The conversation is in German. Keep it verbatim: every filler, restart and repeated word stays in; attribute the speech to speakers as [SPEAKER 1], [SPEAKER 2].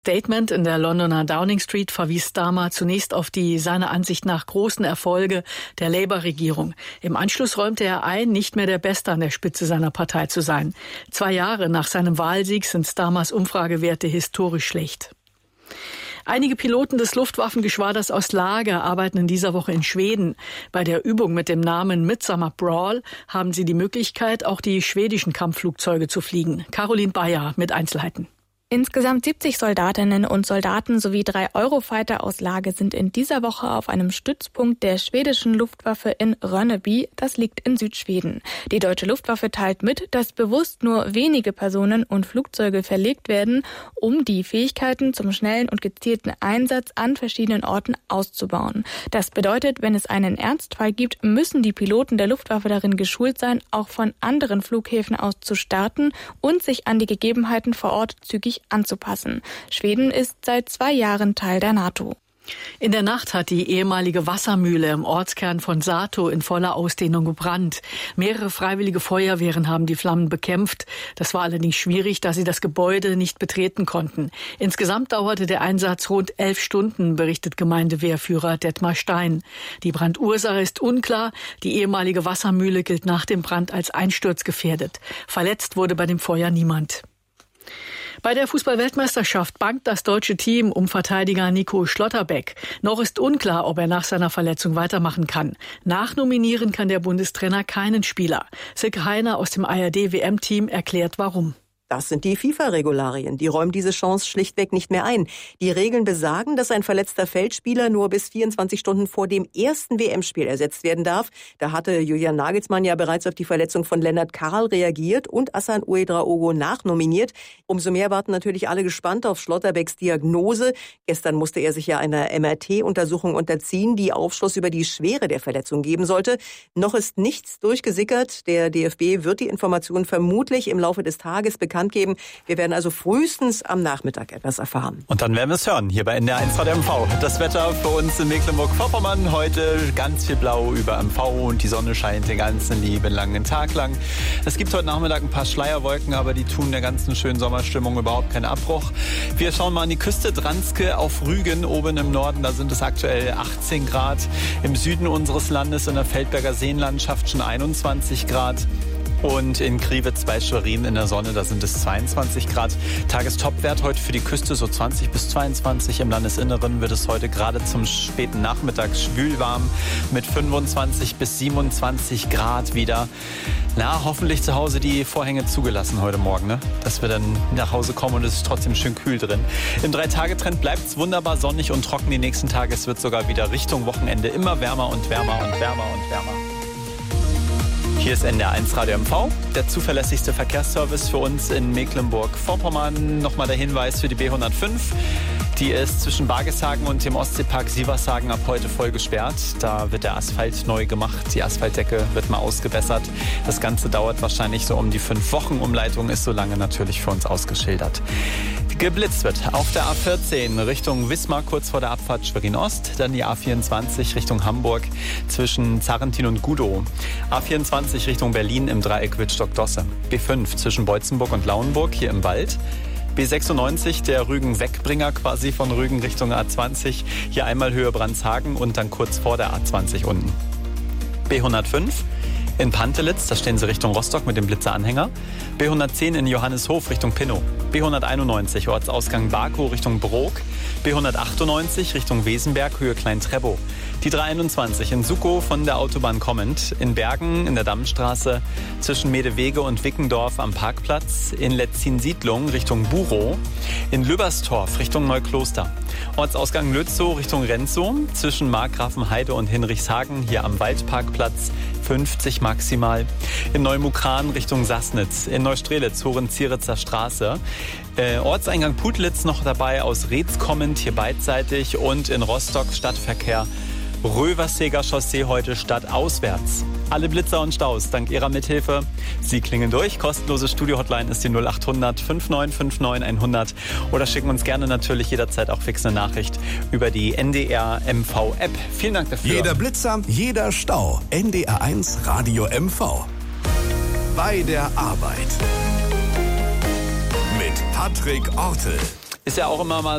[SPEAKER 1] Statement in der Londoner Downing Street verwies Starmer zunächst auf die seiner Ansicht nach großen Erfolge der Labour-Regierung. Im Anschluss räumte er ein, nicht mehr der Beste an der Spitze seiner Partei zu sein. Zwei Jahre nach seinem Wahlsieg sind Starmers Umfragewerte historisch schlecht. Einige Piloten des Luftwaffengeschwaders aus Lager arbeiten in dieser Woche in Schweden. Bei der Übung mit dem Namen Midsummer Brawl haben sie die Möglichkeit, auch die schwedischen Kampfflugzeuge zu fliegen. Caroline Bayer mit Einzelheiten.
[SPEAKER 2] Insgesamt siebzig Soldatinnen und Soldaten sowie drei Eurofighter aus Lager sind in dieser Woche auf einem Stützpunkt der schwedischen Luftwaffe in Ronneby, das liegt in Südschweden. Die deutsche Luftwaffe teilt mit, dass bewusst nur wenige Personen und Flugzeuge verlegt werden, um die Fähigkeiten zum schnellen und gezielten Einsatz an verschiedenen Orten auszubauen. Das bedeutet, wenn es einen Ernstfall gibt, müssen die Piloten der Luftwaffe darin geschult sein, auch von anderen Flughäfen aus zu starten und sich an die Gegebenheiten vor Ort zügig anzupassen. Schweden ist seit zwei Jahren Teil der NATO.
[SPEAKER 1] In der Nacht hat die ehemalige Wassermühle im Ortskern von Sato in voller Ausdehnung gebrannt. Mehrere freiwillige Feuerwehren haben die Flammen bekämpft. Das war allerdings schwierig, da sie das Gebäude nicht betreten konnten. Insgesamt dauerte der Einsatz rund elf Stunden, berichtet Gemeindewehrführer Detmar Stein. Die Brandursache ist unklar. Die ehemalige Wassermühle gilt nach dem Brand als einsturzgefährdet. Verletzt wurde bei dem Feuer niemand. Bei der Fußball-Weltmeisterschaft bangt das deutsche Team um Verteidiger Nico Schlotterbeck. Noch ist unklar, ob er nach seiner Verletzung weitermachen kann. Nachnominieren kann der Bundestrainer keinen Spieler. Silke Heiner aus dem A R D-W M-Team erklärt, warum.
[SPEAKER 3] Das sind die FIFA-Regularien. Die räumen diese Chance schlichtweg nicht mehr ein. Die Regeln besagen, dass ein verletzter Feldspieler nur bis vierundzwanzig Stunden vor dem ersten W M-Spiel ersetzt werden darf. Da hatte Julian Nagelsmann ja bereits auf die Verletzung von Lennart Karl reagiert und Hassan Ouedraogo nachnominiert. Umso mehr warten natürlich alle gespannt auf Schlotterbecks Diagnose. Gestern musste er sich ja einer M R T-Untersuchung unterziehen, die Aufschluss über die Schwere der Verletzung geben sollte. Noch ist nichts durchgesickert. Der D F B wird die Informationen vermutlich im Laufe des Tages bekannt geben. Wir werden also frühestens am Nachmittag etwas erfahren.
[SPEAKER 4] Und dann werden wir es hören, hier bei N D R eins Radio M V. Das Wetter für uns in Mecklenburg-Vorpommern heute ganz viel Blau über M V und die Sonne scheint den ganzen lieben langen Tag lang. Es gibt heute Nachmittag ein paar Schleierwolken, aber die tun der ganzen schönen Sommerstimmung überhaupt keinen Abbruch. Wir schauen mal an die Küste, Dranske auf Rügen, oben im Norden, da sind es aktuell achtzehn Grad. Im Süden unseres Landes in der Feldberger Seenlandschaft schon einundzwanzig Grad. Und in Kriwitz bei Schwerin in der Sonne, da sind es zweiundzwanzig Grad. Tagestopwert heute für die Küste so zwanzig bis zweiundzwanzig. Im Landesinneren wird es heute gerade zum späten Nachmittag schwülwarm mit fünfundzwanzig bis siebenundzwanzig Grad wieder. Na, hoffentlich zu Hause die Vorhänge zugelassen heute Morgen, ne? Dass wir dann nach Hause kommen und es ist trotzdem schön kühl drin. Im Drei-Tage-Trend bleibt es wunderbar sonnig und trocken die nächsten Tage. Es wird sogar wieder Richtung Wochenende immer wärmer und wärmer und wärmer und wärmer. Hier ist N D R eins Radio M V, der zuverlässigste Verkehrsservice für uns in Mecklenburg-Vorpommern. Nochmal der Hinweis für die B hundertfünf. Die ist zwischen Bargeshagen und dem Ostseepark Sievershagen ab heute voll gesperrt. Da wird der Asphalt neu gemacht. Die Asphaltdecke wird mal ausgebessert. Das Ganze dauert wahrscheinlich so um die fünf Wochen. Umleitung ist so lange natürlich für uns ausgeschildert. Geblitzt wird auf der A vierzehn Richtung Wismar, kurz vor der Abfahrt Schwerin-Ost. Dann die A vierundzwanzig Richtung Hamburg zwischen Zarrentin und Gudow. A vierundzwanzig Richtung Berlin im Dreieck Wittstock-Dosse. B fünf zwischen Beutzenburg und Lauenburg hier im Wald. B sechsundneunzig, der Rügen-Wegbringer quasi von Rügen Richtung A zwanzig. Hier einmal Höhe Brandshagen und dann kurz vor der A zwanzig unten. B hundertfünf. In Pantelitz, da stehen sie Richtung Rostock mit dem Blitzeranhänger. B hundertzehn in Johanneshof Richtung Pinnow. B hunderteinundneunzig Ortsausgang Barkow Richtung Brok. B hundertachtundneunzig Richtung Wesenberg, Höhe Klein-Treppow. Die dreihunderteinundzwanzig in Sukow von der Autobahn kommend. In Bergen in der Dammstraße zwischen Medewege und Wickendorf am Parkplatz. In Letzin-Siedlung Richtung Burow. In Lübberstorf Richtung Neukloster. Ortsausgang Lützow Richtung Renzow. Zwischen Markgrafenheide und Hinrichshagen hier am Waldparkplatz. fünfzig maximal. In Neumukran Richtung Sassnitz. In Neustrelitz Horen-Zieritzer Straße. Äh, Ortseingang Putlitz noch dabei, aus Reetz kommend, hier beidseitig. Und in Rostock Stadtverkehr Röverseger Chaussee heute stadtauswärts. Alle Blitzer und Staus dank Ihrer Mithilfe. Sie klingen durch. Kostenlose Studio-Hotline ist die null acht hundert fünfundneunzig fünfundneunzig hundert. Oder schicken uns gerne natürlich jederzeit auch fix eine Nachricht über die N D R M V-App. Vielen Dank dafür.
[SPEAKER 5] Jeder Blitzer, jeder Stau. N D R eins Radio M V. Bei der Arbeit. Mit Patrick Ortel.
[SPEAKER 4] Ist ja auch immer mal